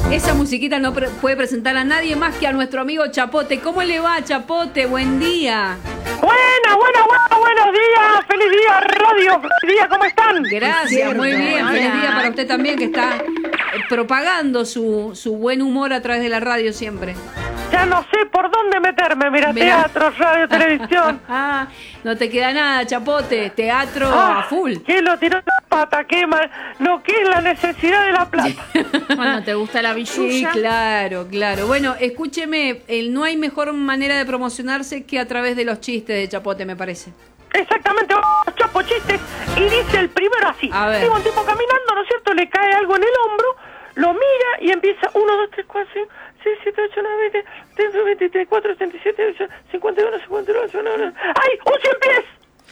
Esa musiquita no puede presentar a nadie más que a nuestro amigo Chapote. ¿Cómo le va, Chapote? Buen día. Buenos días. Feliz día, radio. Feliz día, ¿cómo están? Gracias, muy bien. Feliz día para usted también, que está propagando su buen humor a través de la radio siempre. Ya no sé por dónde meterme. Mira. Teatro, radio, televisión. No te queda nada, Chapote. Teatro a full. ¿Qué lo tiró la pata? ¿Qué mal? Lo que es la necesidad de la plata. Cuando te gusta la billulla. Sí, claro. Bueno, escúcheme, no hay mejor manera de promocionarse que a través de los chistes de Chapote, me parece. Exactamente, Chapo, chistes. Y dice el primero así. A ver. Tengo un tipo caminando, ¿no es cierto? Le cae algo en el hombro, lo mira y empieza 1, 2, 3, 4, 5, 6, 7, 8, 9, 20, 24, 37, 51, 52, 51. ¡Ay! ¡Un 100 pies!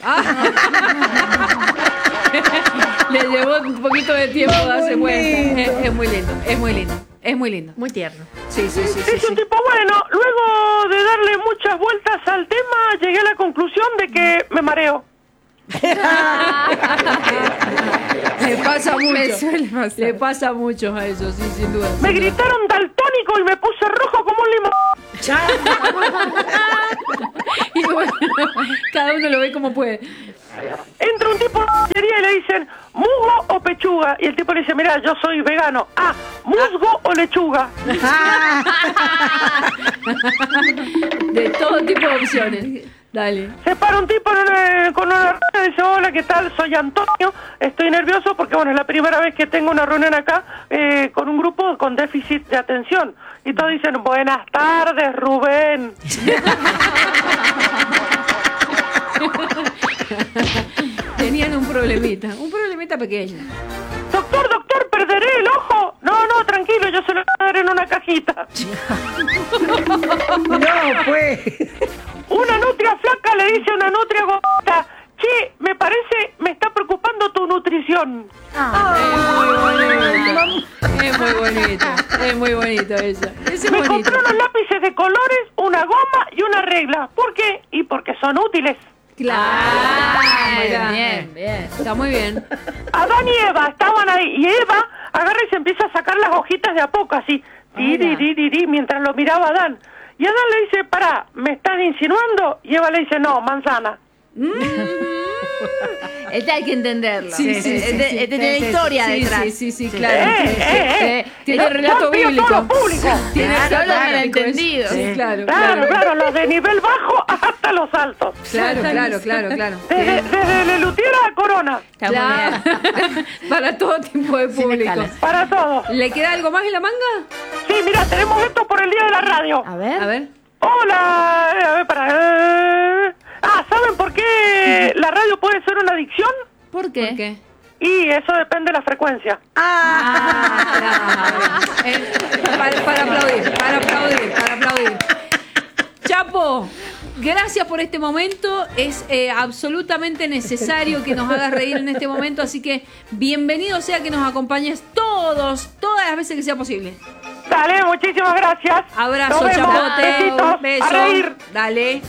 Le llevó un poquito de tiempo darse cuenta. Es muy lindo. Muy tierno. Sí. Es un tipo bueno. Luego de darle muchas vueltas al tema, llegué a la conclusión de que me mareo. Le pasa mucho a eso, sí, sin duda. Me gritaron daltónico y me puse rojo como un limón. Y bueno, cada uno lo ve como puede. Entra un tipo a la pollería y le dicen, ¿musgo o pechuga? Y el tipo le dice, mira, yo soy vegano. ¿Musgo o lechuga? De todo tipo de opciones. Dale. Se para un tipo con una reunión y dice, hola, ¿qué tal? Soy Antonio. Estoy nervioso porque, bueno, es la primera vez que tengo una reunión acá con un grupo con déficit de atención. Y todos dicen, buenas tardes, Rubén. Tenían un problemita pequeño. Doctor, ¿perderé el ojo? No, tranquilo, yo se lo voy a dar en una cajita. No, pues. Una nutria flaca le dice a una nutria gordita, che, me parece, me está preocupando tu nutrición. Es muy bonito eso. Me compré unos lápices de colores, una goma y una regla. ¿Por qué? Y porque son útiles. Claro. Bien. Está muy bien. Adán y Eva estaban ahí, y Eva agarra y se empieza a sacar las hojitas de a poco, así, mientras lo miraba Adán. Y Adán le dice, pará, ¿me estás insinuando? Y Eva le dice, no, manzana. Este hay que entenderlo. Sí. Tiene historia detrás. Sí, claro. Tiene relato Tiene bíblico. todo público. Tiene Claro, relato lo bíblico. entendido. Sí, claro. Claro, los de nivel bajo hasta los altos. Claro. Desde Lelutiera a Corona. Está muy bien. Para todo tipo de Sin público. escalas. Para todos. ¿Le queda algo más en la manga? Sí, mira, tenemos esto por el Día de la Radio. A ver. Hola, a ver, ¿saben por qué la radio puede ser una adicción? ¿Por qué? Y eso depende de la frecuencia. Para aplaudir. Chapo, gracias por este momento. Es absolutamente necesario que nos hagas reír en este momento, así que bienvenido sea que nos acompañes todas las veces que sea posible. Dale, muchísimas gracias. Abrazo, Nos vemos. Chapote. Besitos. Beso. A reír. Dale.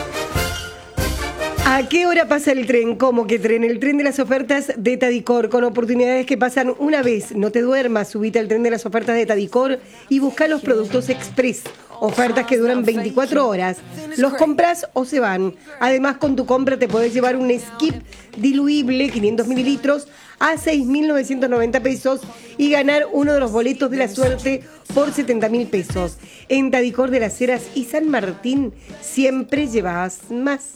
¿A qué hora pasa el tren? ¿Cómo que tren? El tren de las ofertas de Tadicor, con oportunidades que pasan una vez. No te duermas, subite al tren de las ofertas de Tadicor y busca los productos express. Ofertas que duran 24 horas. Los compras o se van. Además, con tu compra te podés llevar un skip diluible, 500 mililitros, a 6.990 pesos y ganar uno de los boletos de la suerte por 70.000 pesos. En Tadicor de las Heras y San Martín siempre llevas más.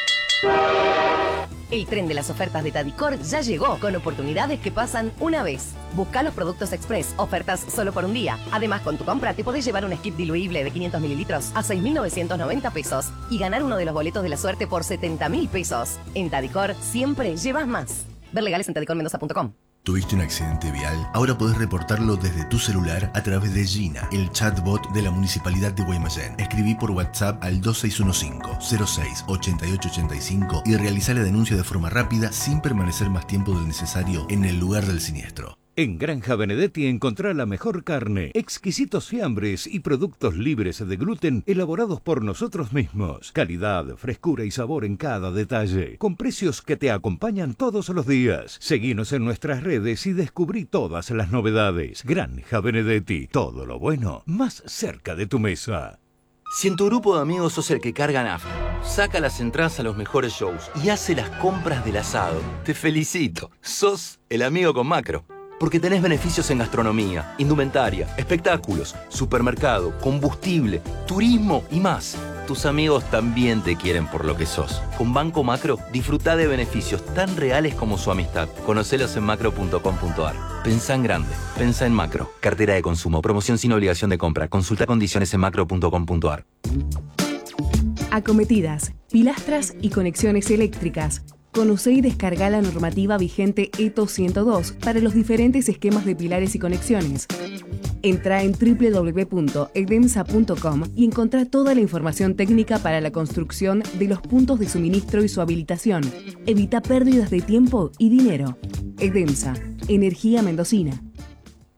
El tren de las ofertas de Tadicor ya llegó, con oportunidades que pasan una vez. Busca los productos express, ofertas solo por un día. Además, con tu compra te podés llevar un skip diluible de 500 mililitros a 6.990 pesos y ganar uno de los boletos de la suerte por 70.000 pesos. En Tadicor siempre llevas más. Ver legales en tadicormendoza.com. ¿Tuviste un accidente vial? Ahora podés reportarlo desde tu celular a través de Gina, el chatbot de la Municipalidad de Guaymallén. Escribí por WhatsApp al 2615-06-8885 y realizá la denuncia de forma rápida sin permanecer más tiempo del necesario en el lugar del siniestro. En Granja Benedetti encontrá la mejor carne, exquisitos fiambres y productos libres de gluten elaborados por nosotros mismos. Calidad, frescura y sabor en cada detalle, con precios que te acompañan todos los días. Seguinos en nuestras redes y descubrí todas las novedades. Granja Benedetti, todo lo bueno más cerca de tu mesa. Si en tu grupo de amigos sos el que carga nafta, saca las entradas a los mejores shows y hace las compras del asado, te felicito. Sos el amigo con Macro. Porque tenés beneficios en gastronomía, indumentaria, espectáculos, supermercado, combustible, turismo y más. Tus amigos también te quieren por lo que sos. Con Banco Macro, disfrutá de beneficios tan reales como su amistad. Conocelos en macro.com.ar. Pensá en grande. Pensá en Macro. Cartera de consumo. Promoción sin obligación de compra. Consulta condiciones en macro.com.ar. Acometidas, pilastras y conexiones eléctricas. Conocé y descarga la normativa vigente ETO 102 para los diferentes esquemas de pilares y conexiones. Entra en www.edemsa.com y encontrá toda la información técnica para la construcción de los puntos de suministro y su habilitación. Evita pérdidas de tiempo y dinero. Edemsa, energía mendocina.